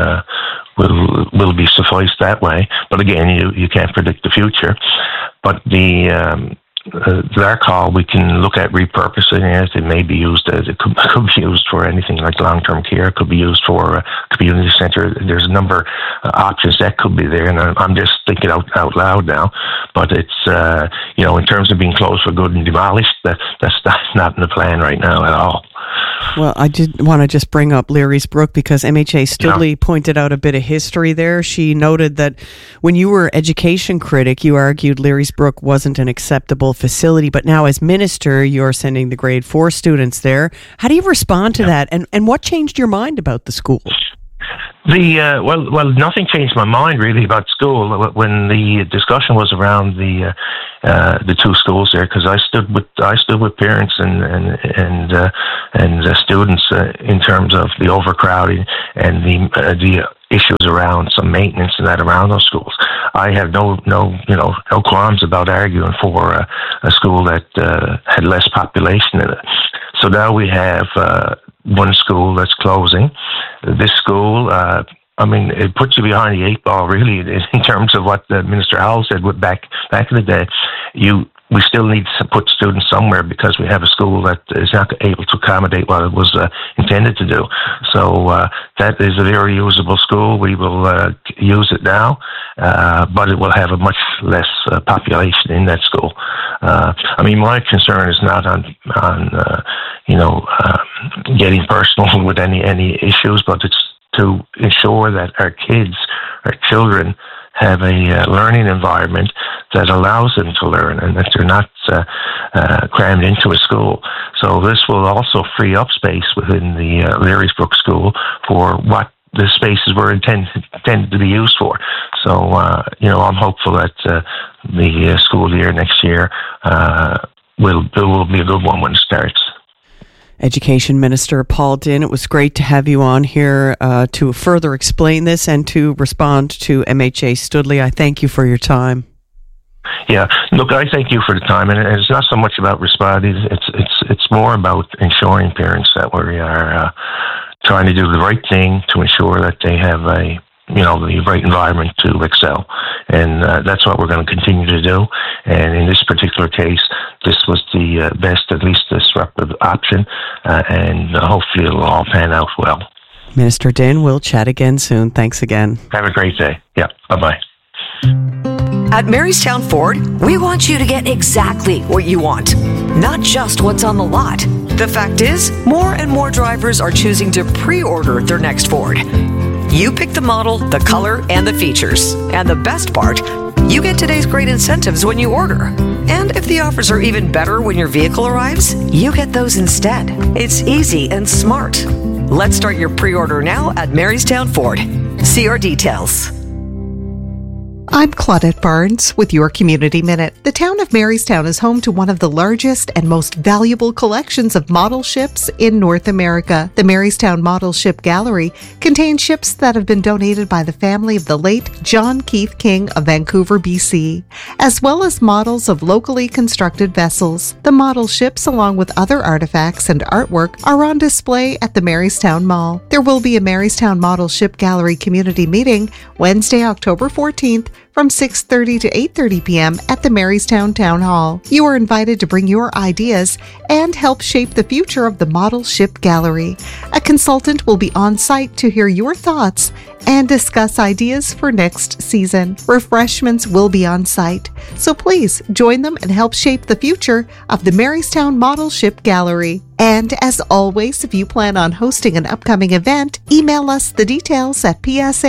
will be sufficed that way. But again, you can't predict the future. But the Lark Hall, we can look at repurposing it. It may be used as it could be used for anything like long-term care. It could be used for a community center. There's a number of options that could be there, and I'm just thinking out loud now. But it's in terms of being closed for good and demolished, that's not in the plan right now at all. Well, I did want to just bring up Larry's Brook because MHA Studley pointed out a bit of history there. She noted that when you were education critic, you argued Larry's Brook wasn't an acceptable facility, but now as minister, you're sending the grade 4 students there. How do you respond to that? And what changed your mind about the school? Well, nothing changed my mind really about school when the discussion was around the two schools there, because I stood with parents and students in terms of the overcrowding and the issues around some maintenance and that around those schools. I have no qualms about arguing for a school that had less population in it. So now we have one school that's closing. This school, it puts you behind the 8 ball, really, in terms of what Minister Howell said back in the day. We still need to put students somewhere because we have a school that is not able to accommodate what it was intended to do. So that is a very usable school. We will use it now, but it will have a much less population in that school. My concern is not on getting personal with any issues, but it's to ensure that our children have a learning environment that allows them to learn and that they're not crammed into a school. So this will also free up space within the Larry's Brook School for what the spaces were intended to be used for. So, I'm hopeful that the school year next year will be a good one when it starts. Education Minister Paul Dinn, it was great to have you on here to further explain this and to respond to MHA Studley. I thank you for your time. Yeah, look, I thank you for the time, and it's not so much about responding. It's more about ensuring parents that we are trying to do the right thing to ensure that they have the right environment to excel. And that's what we're going to continue to do. And in this particular case, this was the best, at least disruptive option. And hopefully it'll all pan out well. Minister Dinn, we'll chat again soon. Thanks again. Have a great day. Yeah, bye-bye. At Marystown Ford, we want you to get exactly what you want, not just what's on the lot. The fact is, more and more drivers are choosing to pre-order their next Ford. You pick the model, the color, and the features. And the best part, you get today's great incentives when you order. And if the offers are even better when your vehicle arrives, you get those instead. It's easy and smart. Let's start your pre-order now at Marystown Ford. See our details. I'm Claudette Barnes with your Community Minute. The town of Marystown is home to one of the largest and most valuable collections of model ships in North America. The Marystown Model Ship Gallery contains ships that have been donated by the family of the late John Keith King of Vancouver, BC, as well as models of locally constructed vessels. The model ships, along with other artifacts and artwork, are on display at the Marystown Mall. There will be a Marystown Model Ship Gallery community meeting Wednesday, October 14th, from 6:30 to 8:30 p.m. at the Marystown Town Hall. You are invited to bring your ideas and help shape the future of the Model Ship Gallery. A consultant will be on site to hear your thoughts and discuss ideas for next season. Refreshments will be on site, so please join them and help shape the future of the Marystown Model Ship Gallery. And as always, if you plan on hosting an upcoming event, email us the details at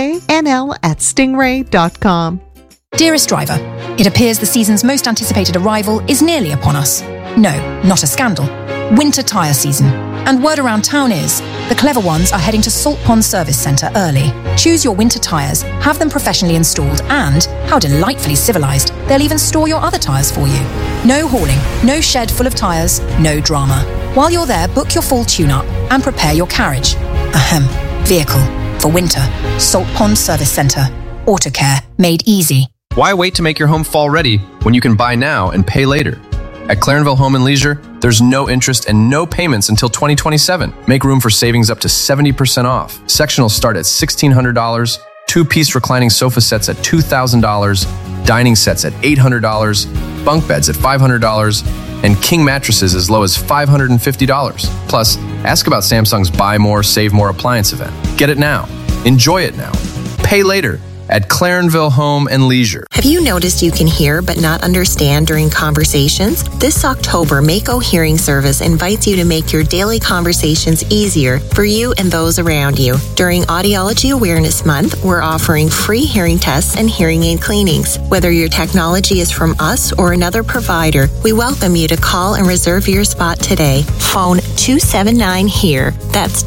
psanl@stingray.com. Dearest driver, it appears the season's most anticipated arrival is nearly upon us. No, not a scandal. Winter tyre season. And word around town is, the clever ones are heading to Salt Pond Service Centre early. Choose your winter tyres, have them professionally installed, and, how delightfully civilised, they'll even store your other tyres for you. No hauling, no shed full of tyres, no drama. While you're there, book your full tune-up and prepare your carriage. Vehicle. For winter. Salt Pond Service Centre. Autocare. Made easy. Why wait to make your home fall ready when you can buy now and pay later? At Clarenville Home and Leisure, there's no interest and no payments until 2027. Make room for savings up to 70% off. Sectionals start at $1,600, two-piece reclining sofa sets at $2,000, dining sets at $800, bunk beds at $500, and king mattresses as low as $550. Plus, ask about Samsung's Buy More, Save More appliance event. Get it now. Enjoy it now. Pay later at Clarenville Home and Leisure. Have you noticed you can hear but not understand during conversations? This October, Mako Hearing Service invites you to make your daily conversations easier for you and those around you. During Audiology Awareness Month, we're offering free hearing tests and hearing aid cleanings. Whether your technology is from us or another provider, we welcome you to call and reserve your spot today. Phone 279-HEAR. That's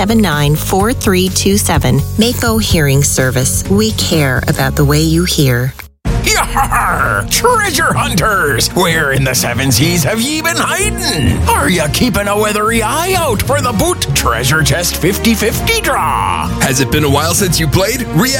279-4327. Mako Hearing Service. We care about the way you hear. Yar! Treasure hunters! Where in the seven seas have ye been hiding? Are ya keeping a weathery eye out for the Boot Treasure Chest 50-50 draw? Has it been a while since you played?